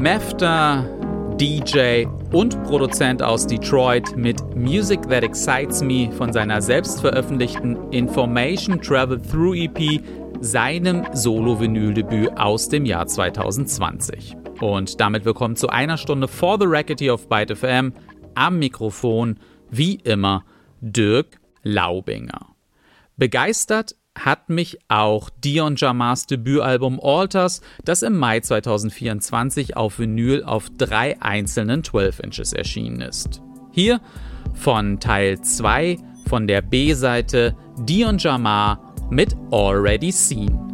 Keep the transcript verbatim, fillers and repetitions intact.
Mefta, D J und Produzent aus Detroit mit Music That Excites Me von seiner selbstveröffentlichten Information Travel Through E P, seinem Solo-Vinyl-Debüt aus dem Jahr zwanzig zwanzig. Und damit willkommen zu einer Stunde For the Record hier auf Byte F M. Am Mikrofon, wie immer, Dirk Laubinger. Begeistert hat mich auch Dion Jamars Debütalbum Alters, das im Mai zwanzig vierundzwanzig auf Vinyl auf drei einzelnen zwölf Inches erschienen ist. Hier von Teil zwei von der B-Seite Dion Jamar mit Already Seen.